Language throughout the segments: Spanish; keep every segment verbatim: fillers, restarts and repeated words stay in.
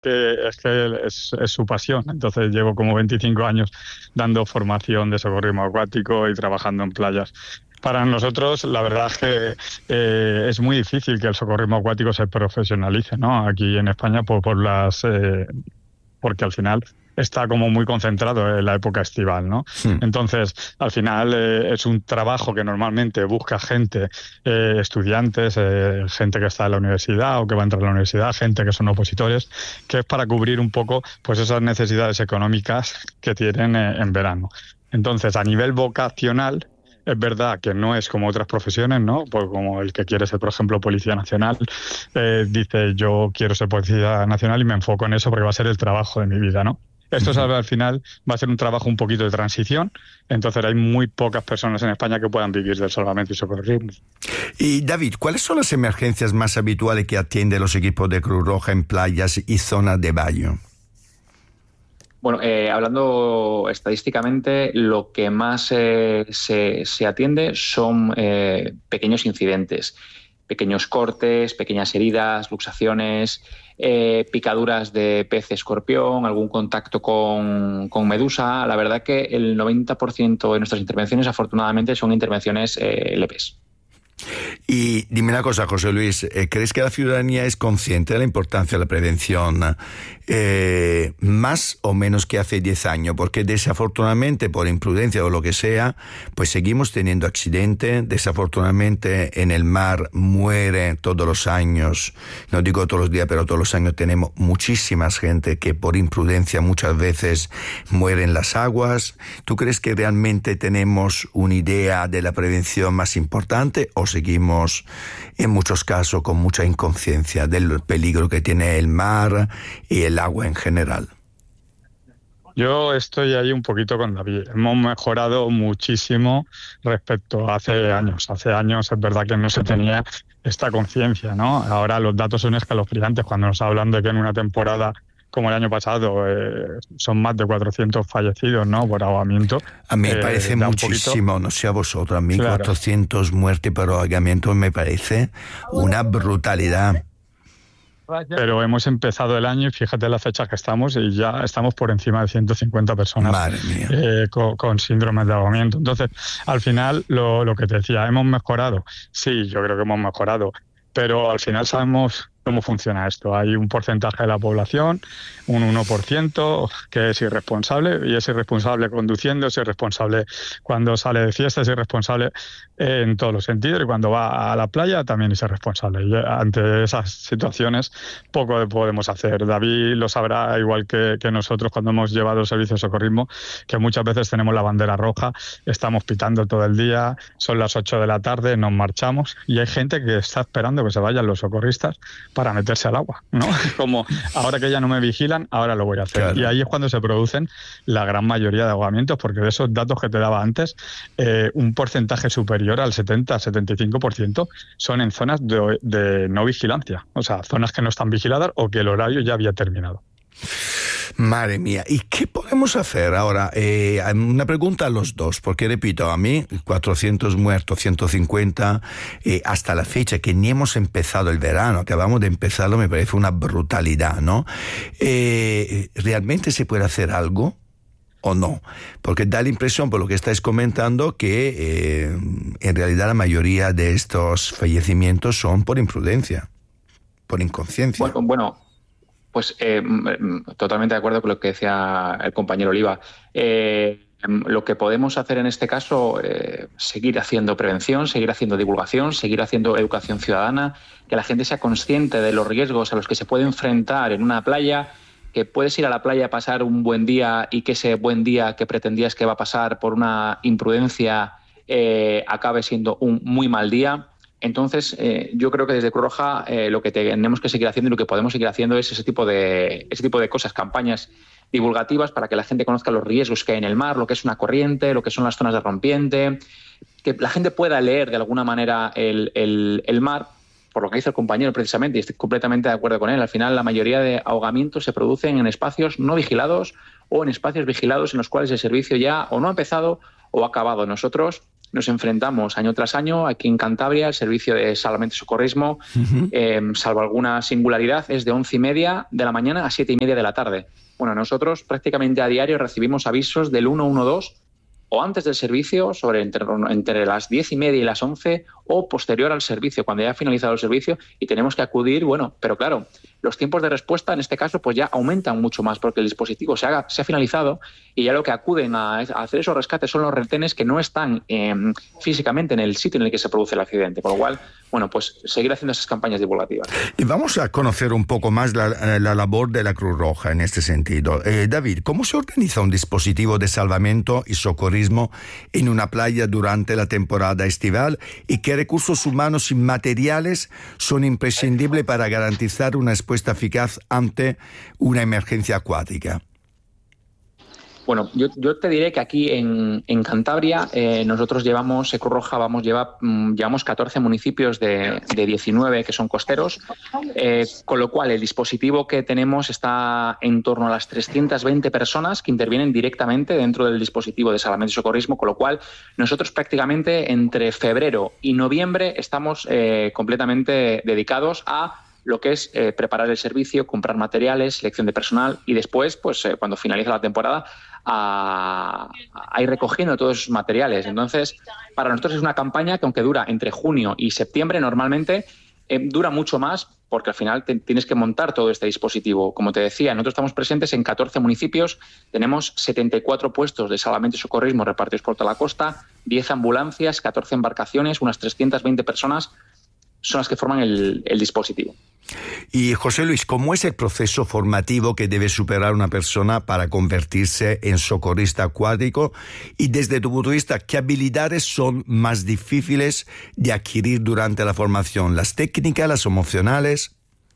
que es que es, es su pasión. Entonces llevo como veinticinco años dando formación de socorrismo acuático y trabajando en playas. Para nosotros, la verdad es que eh, es muy difícil que el socorrismo acuático se profesionalice, ¿no? Aquí en España por, por las eh, porque al final está como muy concentrado en la época estival, ¿no? Hmm. Entonces, al final eh, es un trabajo que normalmente busca gente, eh, estudiantes, eh, gente que está en la universidad o que va a entrar a la universidad, gente que son opositores, que es para cubrir un poco pues esas necesidades económicas que tienen eh, en verano. Entonces, a nivel vocacional, es verdad que no es como otras profesiones, ¿no? Pues como el que quiere ser, por ejemplo, policía nacional, eh, dice yo quiero ser policía nacional y me enfoco en eso porque va a ser el trabajo de mi vida, ¿no? Esto Uh-huh. al final va a ser un trabajo un poquito de transición, entonces hay muy pocas personas en España que puedan vivir del salvamento y socorrismo. Y David, ¿cuáles son las emergencias más habituales que atienden los equipos de Cruz Roja en playas y zonas de baño? Bueno, eh, hablando estadísticamente, lo que más eh, se, se atiende son eh, pequeños incidentes, pequeños cortes, pequeñas heridas, luxaciones, eh, picaduras de pez escorpión, algún contacto con, con medusa. La verdad que el noventa por ciento de nuestras intervenciones, afortunadamente, son intervenciones eh, leves. Y dime una cosa, José Luis, ¿crees que la ciudadanía es consciente de la importancia de la prevención eh, más o menos que hace diez años? Porque desafortunadamente, por imprudencia o lo que sea, pues seguimos teniendo accidentes. Desafortunadamente en el mar muere todos los años, no digo todos los días, pero todos los años tenemos muchísimas gente que por imprudencia muchas veces muere en las aguas. ¿Tú crees que realmente tenemos una idea de la prevención más importante o seguimos en muchos casos con mucha inconsciencia del peligro que tiene el mar y el agua en general? Yo estoy ahí un poquito con David. Hemos mejorado muchísimo respecto a hace años. Hace años es verdad que no se tenía esta conciencia, ¿no? Ahora los datos son escalofriantes cuando nos hablan de que en una temporada como el año pasado eh, son más de cuatrocientos fallecidos, ¿no? Por ahogamiento. A mí me eh, parece muchísimo, poquito... no sé a vosotros, a mí claro. cuatrocientos muertes por ahogamiento me parece una brutalidad. Pero hemos empezado el año y fíjate las fechas que estamos y ya estamos por encima de ciento cincuenta personas eh, con, con síndrome de ahogamiento. Entonces, al final, lo, lo que te decía, ¿hemos mejorado? Sí, yo creo que hemos mejorado, pero al final sabemos cómo funciona esto. Hay un porcentaje de la población, un uno por ciento, que es irresponsable, y es irresponsable conduciendo, es irresponsable cuando sale de fiesta, es irresponsable en todos los sentidos, y cuando va a la playa también es irresponsable. Y ante esas situaciones poco podemos hacer. David lo sabrá igual que, que nosotros cuando hemos llevado el servicio de socorrismo, que muchas veces tenemos la bandera roja, estamos pitando todo el día, son las ocho de la tarde, nos marchamos, y hay gente que está esperando que se vayan los socorristas para meterse al agua, ¿no? Como ahora que ya no me vigilan, ahora lo voy a hacer. Claro. Y ahí es cuando se producen la gran mayoría de ahogamientos, porque de esos datos que te daba antes, eh, un porcentaje superior al setenta a setenta y cinco por ciento son en zonas de, de no vigilancia, o sea, zonas que no están vigiladas o que el horario ya había terminado. Madre mía, ¿y qué podemos hacer ahora? Eh, una pregunta a los dos, porque repito, a mí cuatrocientos muertos, ciento cincuenta, eh, hasta la fecha que ni hemos empezado el verano, acabamos de empezarlo, me parece una brutalidad, ¿no? Eh, ¿Realmente se puede hacer algo o no? Porque da la impresión, por lo que estáis comentando, que eh, en realidad la mayoría de estos fallecimientos son por imprudencia, por inconsciencia. Bueno, bueno. Pues eh, totalmente de acuerdo con lo que decía el compañero Oliva. Eh, lo que podemos hacer en este caso, eh, seguir haciendo prevención, seguir haciendo divulgación, seguir haciendo educación ciudadana, que la gente sea consciente de los riesgos a los que se puede enfrentar en una playa, que puedes ir a la playa a pasar un buen día y que ese buen día que pretendías que va a pasar por una imprudencia eh, acabe siendo un muy mal día. Entonces, eh, yo creo que desde Cruz Roja eh, lo que tenemos que seguir haciendo y lo que podemos seguir haciendo es ese tipo de, ese tipo de cosas, campañas divulgativas para que la gente conozca los riesgos que hay en el mar, lo que es una corriente, lo que son las zonas de rompiente, que la gente pueda leer de alguna manera el, el, el mar, por lo que dice el compañero precisamente, y estoy completamente de acuerdo con él. Al final, la mayoría de ahogamientos se producen en espacios no vigilados o en espacios vigilados en los cuales el servicio ya o no ha empezado o ha acabado. Nosotros nos enfrentamos año tras año. Aquí en Cantabria el servicio de salvamento y socorrismo, uh-huh. eh, salvo alguna singularidad, es de once y media de la mañana a siete y media de la tarde. Bueno, nosotros prácticamente a diario recibimos avisos del ciento doce o antes del servicio, sobre entre, entre las diez y media y las once, o posterior al servicio, cuando ya ha finalizado el servicio, y tenemos que acudir, bueno, pero claro, los tiempos de respuesta en este caso pues ya aumentan mucho más, porque el dispositivo se ha, se ha finalizado y ya lo que acuden a, a hacer esos rescates son los retenes que no están eh, físicamente en el sitio en el que se produce el accidente, con lo cual, bueno, pues seguir haciendo esas campañas divulgativas. Y vamos a conocer un poco más la, la labor de la Cruz Roja en este sentido. Eh, David, ¿cómo se organiza un dispositivo de salvamento y socorrismo en una playa durante la temporada estival y qué recursos humanos y materiales son imprescindibles para garantizar una respuesta eficaz ante una emergencia acuática? Bueno, yo, yo te diré que aquí en, en Cantabria eh, nosotros llevamos, Cruz Roja, vamos, lleva, mm, llevamos catorce municipios de, de diecinueve que son costeros, eh, con lo cual el dispositivo que tenemos está en torno a las trescientas veinte personas que intervienen directamente dentro del dispositivo de salvamento y socorrismo, con lo cual nosotros prácticamente entre febrero y noviembre estamos eh, completamente dedicados a lo que es eh, preparar el servicio, comprar materiales, selección de personal y después, pues eh, cuando finaliza la temporada, a, a ir recogiendo todos esos materiales. Entonces, para nosotros es una campaña que aunque dura entre junio y septiembre, normalmente eh, dura mucho más porque al final te, tienes que montar todo este dispositivo. Como te decía, nosotros estamos presentes en catorce municipios, tenemos setenta y cuatro puestos de salvamento y socorrismo repartidos por toda la costa, diez ambulancias, catorce embarcaciones, unas trescientas veinte personas son las que forman el, el dispositivo. Y José Luis, ¿cómo es el proceso formativo que debe superar una persona para convertirse en socorrista acuático? Y desde tu punto de vista, ¿qué habilidades son más difíciles de adquirir durante la formación? ¿Las técnicas, las emocionales?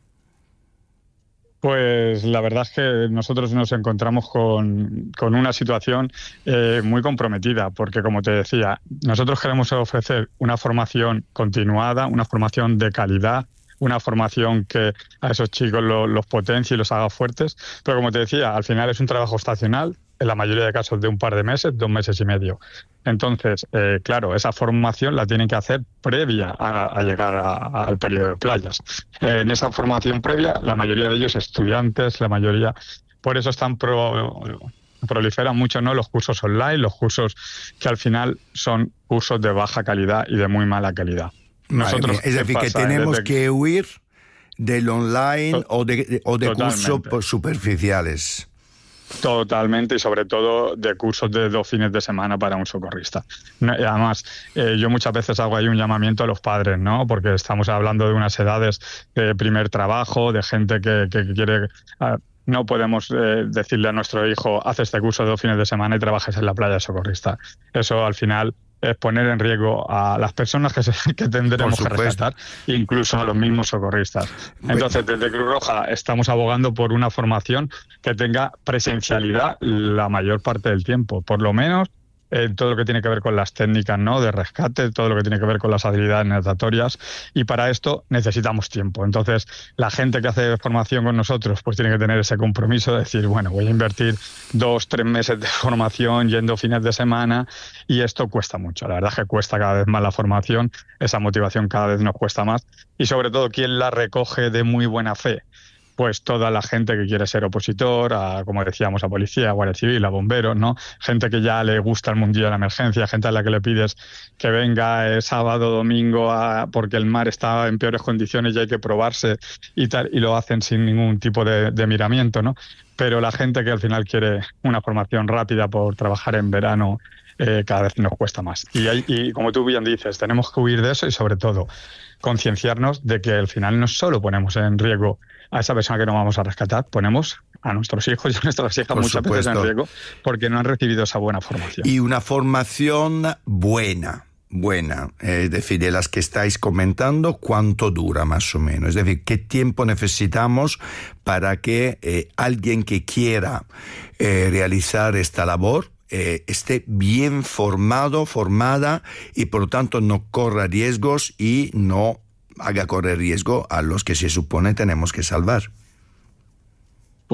Pues la verdad es que nosotros nos encontramos con, con una situación eh, muy comprometida, porque como te decía, nosotros queremos ofrecer una formación continuada, una formación de calidad, una formación que a esos chicos lo, los potencie y los haga fuertes, pero como te decía, al final es un trabajo estacional, en la mayoría de casos de un par de meses, dos meses y medio. Entonces, eh, claro, esa formación la tienen que hacer previa a, a llegar a, a, al periodo de playas. Eh, en esa formación previa, la mayoría de ellos estudiantes, la mayoría, por eso están pro, proliferan mucho, ¿no?, los cursos online, los cursos que al final son cursos de baja calidad y de muy mala calidad. Nosotros, es decir, que tenemos Desde... que huir del online to- o de, o de cursos superficiales. Totalmente, y sobre todo de cursos de dos fines de semana para un socorrista. Además, eh, yo muchas veces hago ahí un llamamiento a los padres, ¿no? Porque estamos hablando de unas edades de primer trabajo, de gente que, que quiere... Uh, no podemos eh, decirle a nuestro hijo, haz este curso de dos fines de semana y trabajes en la playa de socorrista. Eso al final es poner en riesgo a las personas que, se, que tendremos que rescatar, incluso a los mismos socorristas. Entonces, desde Cruz Roja estamos abogando por una formación que tenga presencialidad la mayor parte del tiempo, por lo menos eh, todo lo que tiene que ver con las técnicas, ¿no?, de rescate, todo lo que tiene que ver con las habilidades natatorias, y para esto necesitamos tiempo. Entonces, la gente que hace formación con nosotros pues tiene que tener ese compromiso de decir, bueno, voy a invertir dos, tres meses de formación yendo fines de semana, y esto cuesta mucho. La verdad es que cuesta cada vez más la formación, esa motivación cada vez nos cuesta más, y sobre todo, ¿quién la recoge de muy buena fe? Pues toda la gente que quiere ser opositor, a, como decíamos, a policía, a guardia civil, a bomberos, ¿no? Gente que ya le gusta el mundillo de la emergencia, gente a la que le pides que venga eh, sábado, domingo, a, porque el mar está en peores condiciones y hay que probarse y tal, y lo hacen sin ningún tipo de, de miramiento, ¿no? Pero la gente que al final quiere una formación rápida por trabajar en verano, eh, cada vez nos cuesta más. Y, hay, y como tú bien dices, tenemos que huir de eso y sobre todo concienciarnos de que al final no solo ponemos en riesgo a esa persona que no vamos a rescatar, ponemos a nuestros hijos y a nuestras hijas Por muchas supuesto. veces en riesgo porque no han recibido esa buena formación. Y una formación buena, buena, es decir, de las que estáis comentando, ¿cuánto dura más o menos? Es decir, ¿qué tiempo necesitamos para que eh, alguien que quiera eh, realizar esta labor eh, esté bien formado, formada y por lo tanto no corra riesgos y no haga correr riesgo a los que se supone tenemos que salvar? Pues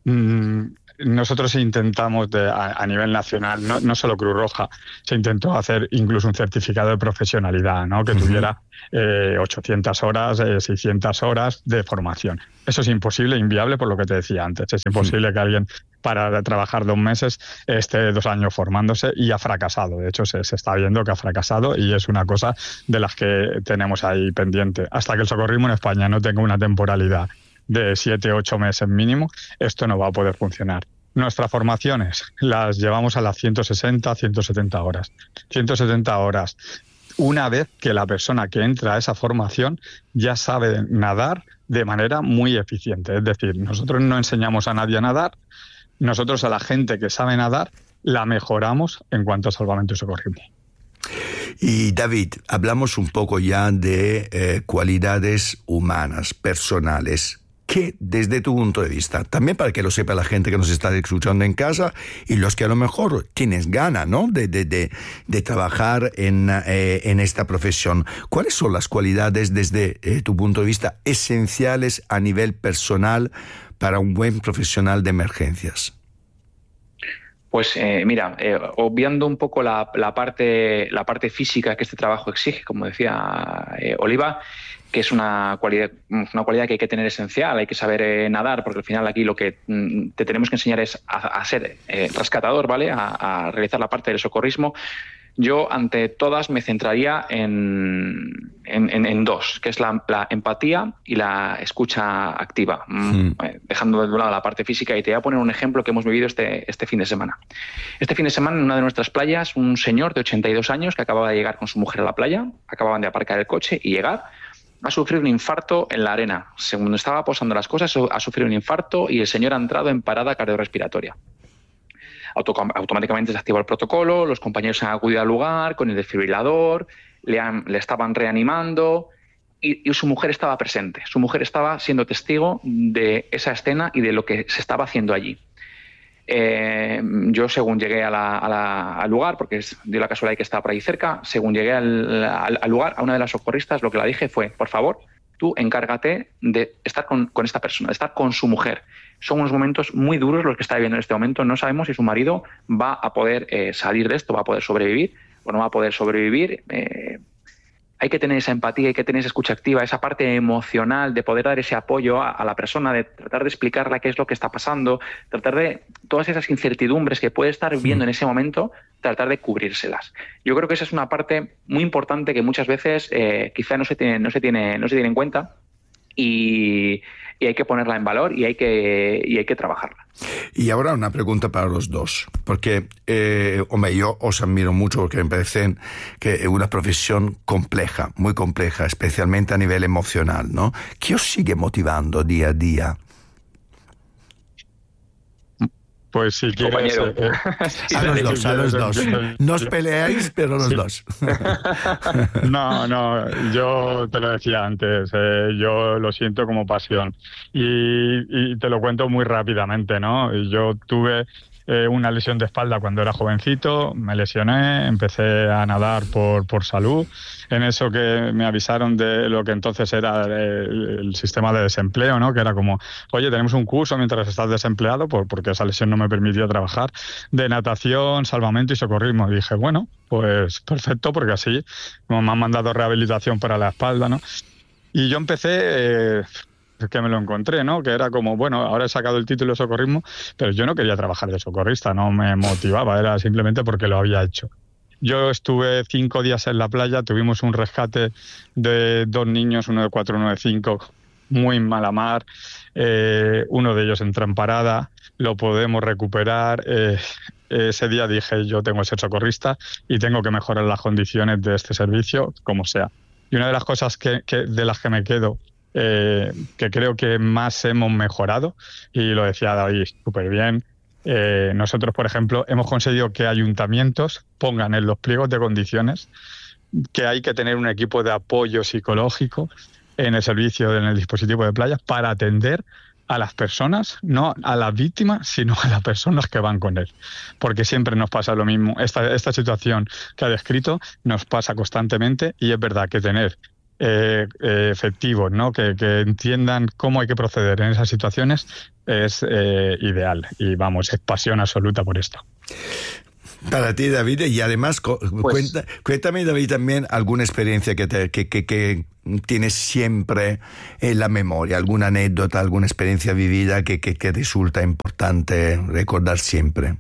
mmm, nosotros intentamos de, a, a nivel nacional, no, no solo Cruz Roja, se intentó hacer incluso un certificado de profesionalidad, ¿no? Que uh-huh. tuviera eh, ochocientas horas, eh, seiscientas horas de formación. Eso es imposible, inviable, por lo que te decía antes. Es imposible uh-huh. que alguien para trabajar dos meses esté dos años formándose, y ha fracasado. De hecho, se, se está viendo que ha fracasado, y es una cosa de las que tenemos ahí pendiente. Hasta que el socorrismo en España no tenga una temporalidad de siete, ocho meses mínimo, esto no va a poder funcionar. Nuestras formaciones las llevamos a las ciento sesenta, ciento setenta horas. ciento setenta horas. Una vez que la persona que entra a esa formación ya sabe nadar de manera muy eficiente. Es decir, nosotros no enseñamos a nadie a nadar, nosotros a la gente que sabe nadar la mejoramos en cuanto a salvamento y socorrismo. Y David, hablamos un poco ya de eh, cualidades humanas, personales. ¿Qué, desde tu punto de vista, también para que lo sepa la gente que nos está escuchando en casa y los que a lo mejor tienes ganas, ¿no?, de, de, de, de trabajar en, eh, en esta profesión, ¿cuáles son las cualidades desde eh, tu punto de vista esenciales a nivel personal para un buen profesional de emergencias? Pues eh, mira, eh, obviando un poco la, la, parte, la parte física que este trabajo exige, como decía eh, Oliva, que es una cualidad, una cualidad que hay que tener esencial, hay que saber eh, nadar, porque al final aquí lo que mm, te tenemos que enseñar es a, a ser eh, rescatador, ¿vale? A, a realizar la parte del socorrismo. Yo, ante todas, me centraría en, en, en, en dos, que es la, la empatía y la escucha activa, mm. eh, dejando de un lado la parte física. Y te voy a poner un ejemplo que hemos vivido este, este fin de semana. Este fin de semana, en una de nuestras playas, un señor de ochenta y dos años que acababa de llegar con su mujer a la playa, acababan de aparcar el coche y llegar, ha sufrido un infarto en la arena. Según estaba posando las cosas, ha sufrido un infarto y el señor ha entrado en parada cardiorrespiratoria. Auto- automáticamente se activó el protocolo, los compañeros han acudido al lugar con el desfibrilador, le, han, le estaban reanimando y, y su mujer estaba presente. Su mujer estaba siendo testigo de esa escena y de lo que se estaba haciendo allí. Eh, yo, según llegué a la, a la, al lugar, porque es, dio la casualidad que estaba por ahí cerca, según llegué al, al, al lugar, a una de las socorristas lo que la dije fue: por favor, tú encárgate de estar con, con esta persona, de estar con su mujer. Son unos momentos muy duros los que está viviendo en este momento. No sabemos si su marido va a poder eh, salir de esto, va a poder sobrevivir o no va a poder sobrevivir. Eh, hay que tener esa empatía, hay que tener esa escucha activa, esa parte emocional de poder dar ese apoyo a, a la persona, de tratar de explicarle qué es lo que está pasando, tratar de todas esas incertidumbres que puede estar viviendo en ese momento, tratar de cubrírselas. Yo creo que esa es una parte muy importante que muchas veces eh, quizá no se tiene, no se tiene, no se tiene en cuenta y, y hay que ponerla en valor y hay que, y hay que trabajarla. Y ahora una pregunta para los dos, porque, eh, hombre, yo os admiro mucho porque me parece que es una profesión compleja, muy compleja, especialmente a nivel emocional, ¿no? ¿Qué os sigue motivando día a día? Pues si quieres... Eh, eh, a los dos, a los dos. No os peleáis, pero los sí. dos. No, no, yo te lo decía antes, eh, yo lo siento como pasión. Y, y te lo cuento muy rápidamente, ¿no? Yo tuve eh, una lesión de espalda cuando era jovencito, me lesioné, empecé a nadar por, por salud. En eso que me avisaron de lo que entonces era el, el sistema de desempleo, ¿no? Que era como, oye, tenemos un curso mientras estás desempleado, por, porque esa lesión no me permitía trabajar, de natación, salvamento y socorrismo. Y dije, bueno, pues perfecto, porque así como me han mandado rehabilitación para la espalda, ¿no? Y yo empecé... Eh, que me lo encontré, ¿no? Que era como, bueno, ahora he sacado el título de socorrismo, pero yo no quería trabajar de socorrista, no me motivaba, era simplemente porque lo había hecho. Yo estuve cinco días en la playa, tuvimos un rescate de dos niños, uno de cuatro, uno de cinco, muy mala mar, eh, uno de ellos entró en parada, lo podemos recuperar. Eh, ese día dije, yo tengo que ser socorrista y tengo que mejorar las condiciones de este servicio, como sea. Y una de las cosas que, que, de las que me quedo, Eh, que creo que más hemos mejorado, y lo decía David súper bien, eh, nosotros, por ejemplo, hemos conseguido que ayuntamientos pongan en los pliegos de condiciones que hay que tener un equipo de apoyo psicológico en el servicio, en el dispositivo de playa, para atender a las personas, no a las víctimas, sino a las personas que van con él. Porque siempre nos pasa lo mismo. Esta, esta situación que ha descrito nos pasa constantemente, y es verdad que tener Eh, eh, efectivos, ¿no? Que, que entiendan cómo hay que proceder en esas situaciones es eh, ideal. Y vamos, es pasión absoluta por esto. Para ti, David, y además, pues, cuenta, cuéntame, David, también alguna experiencia que, te, que, que, que tienes siempre en la memoria, alguna anécdota, alguna experiencia vivida que, que, que resulta importante recordar siempre.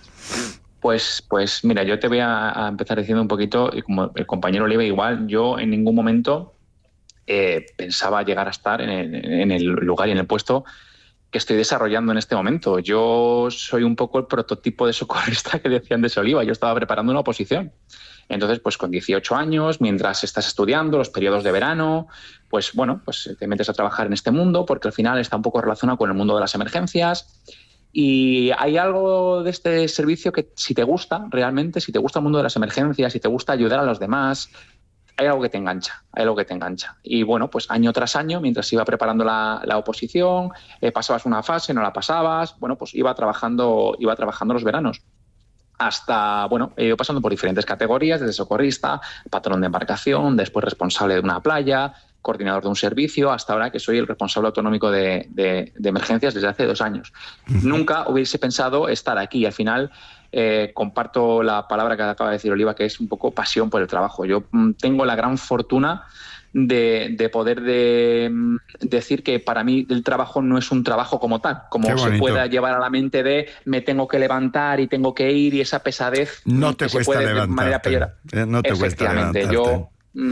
Pues, pues mira, yo te voy a, a empezar diciendo un poquito, y como el compañero Oliva, igual, yo en ningún momento eh, pensaba llegar a estar en el, en el lugar y en el puesto que estoy desarrollando en este momento. Yo soy un poco el prototipo de socorrista que decía Andrés Oliva. Yo estaba preparando una oposición. Entonces, pues con dieciocho años, mientras estás estudiando, los periodos de verano, pues bueno, pues te metes a trabajar en este mundo porque al final está un poco relacionado con el mundo de las emergencias. Y hay algo de este servicio que si te gusta realmente, si te gusta el mundo de las emergencias, si te gusta ayudar a los demás, hay algo que te engancha, hay algo que te engancha. Y bueno, pues año tras año, mientras iba preparando la, la oposición, eh, pasabas una fase, no la pasabas, bueno, pues iba trabajando, iba trabajando los veranos. Hasta, bueno, he ido pasando por diferentes categorías, desde socorrista, patrón de embarcación, después responsable de una playa, coordinador de un servicio, hasta ahora que soy el responsable autonómico de, de, de emergencias desde hace dos años. Uh-huh. Nunca hubiese pensado estar aquí. Al final eh, comparto la palabra que acaba de decir Oliva, que es un poco pasión por el trabajo. Yo mm, tengo la gran fortuna de, de poder de, de decir que para mí el trabajo no es un trabajo como tal, como se pueda llevar a la mente de me tengo que levantar y tengo que ir y esa pesadez no te que cuesta se puede levantarte. De manera peor. No te cuesta levantarte. Yo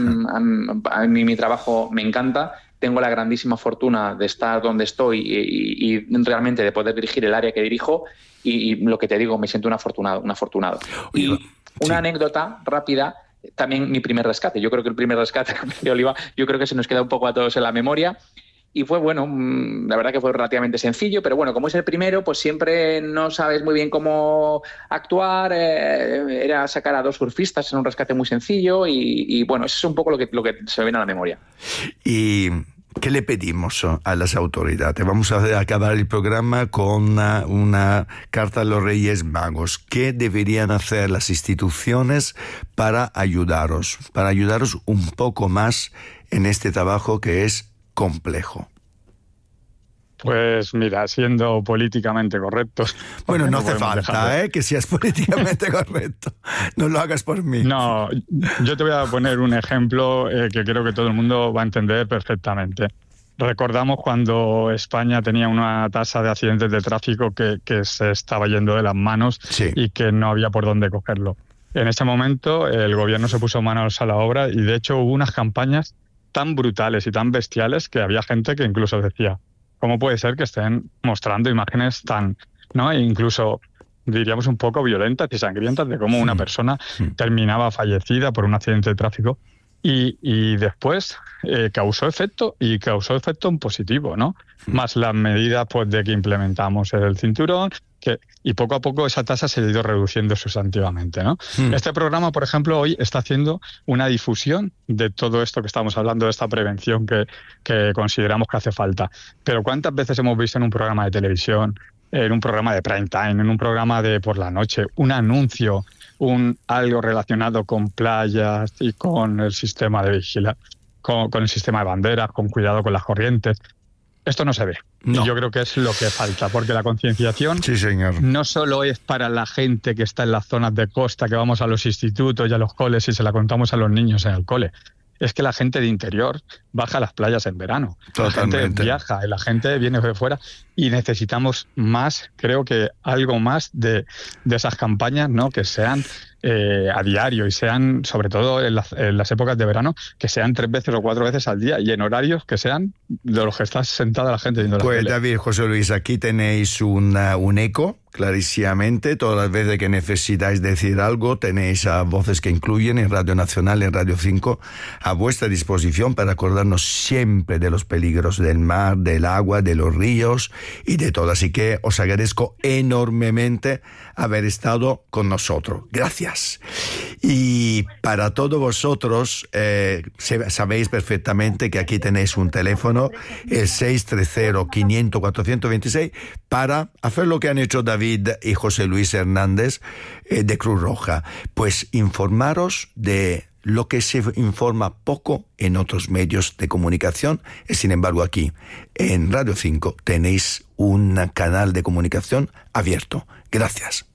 a mí mi trabajo me encanta, tengo la grandísima fortuna de estar donde estoy y, y, y realmente de poder dirigir el área que dirijo y, y lo que te digo, me siento un afortunado, un afortunado. Y una sí. anécdota rápida, también mi primer rescate, yo creo que el primer rescate de Oliva, yo creo que se nos queda un poco a todos en la memoria. Y fue, bueno, la verdad que fue relativamente sencillo, pero bueno, como es el primero, pues siempre no sabes muy bien cómo actuar. Eh, era sacar a dos surfistas en un rescate muy sencillo y, y bueno, eso es un poco lo que, lo que se me viene a la memoria. ¿Y qué le pedimos a las autoridades? Vamos a acabar el programa con una, una carta a los Reyes Magos. ¿Qué deberían hacer las instituciones para ayudaros, para ayudaros un poco más en este trabajo que es complejo? Pues mira, siendo políticamente correctos... Bueno, no hace falta ¿eh? que seas políticamente correcto. No lo hagas por mí. No, yo te voy a poner un ejemplo eh, que creo que todo el mundo va a entender perfectamente. Recordamos cuando España tenía una tasa de accidentes de tráfico que, que se estaba yendo de las manos sí. y que no había por dónde cogerlo. En ese momento el gobierno se puso manos a la obra y de hecho hubo unas campañas tan brutales y tan bestiales que había gente que incluso decía, ¿cómo puede ser que estén mostrando imágenes tan, no, e incluso diríamos un poco violentas y sangrientas de cómo una persona terminaba fallecida por un accidente de tráfico? Y, y después eh, causó efecto y causó efecto en positivo, ¿no? Más las medidas pues de que implementamos el cinturón, que, y poco a poco esa tasa se ha ido reduciendo sustantivamente, ¿no? Mm. Este programa, por ejemplo, hoy está haciendo una difusión de todo esto que estamos hablando, de esta prevención que, que consideramos que hace falta. Pero ¿cuántas veces hemos visto en un programa de televisión, en un programa de prime time, en un programa de por la noche, un anuncio, un algo relacionado con playas y con el sistema de vigilancia, con, con el sistema de banderas, con cuidado con las corrientes? Esto no se ve. No. Y yo creo que es lo que falta, porque la concienciación sí, señor. no solo es para la gente que está en las zonas de costa, que vamos a los institutos y a los coles y se la contamos a los niños en el cole. Es que la gente de interior baja a las playas en verano. Totalmente. La gente viaja, la gente viene de fuera y necesitamos más, creo que algo más de, de esas campañas, ¿no? Que sean eh, a diario y sean, sobre todo en las, en las épocas de verano, que sean tres veces o cuatro veces al día y en horarios que sean de los que está sentada la gente viendo la Pues tele. David, José Luis, aquí tenéis una, un eco, clarísimamente. Todas las veces que necesitáis decir algo, tenéis a voces que incluyen en Radio Nacional, en Radio cinco, a vuestra disposición para acordarnos siempre de los peligros del mar, del agua, de los ríos y de todo. Así que os agradezco enormemente haber estado con nosotros. Gracias. Y para todos vosotros, eh, sabéis perfectamente que aquí tenéis un teléfono, el seis tres cero, quinientos, cuatrocientos veintiséis, para hacer lo que han hecho David y José Luis Hernández eh, de Cruz Roja. Pues informaros de lo que se informa poco en otros medios de comunicación. Y sin embargo, aquí en Radio cinco tenéis un canal de comunicación abierto. Gracias.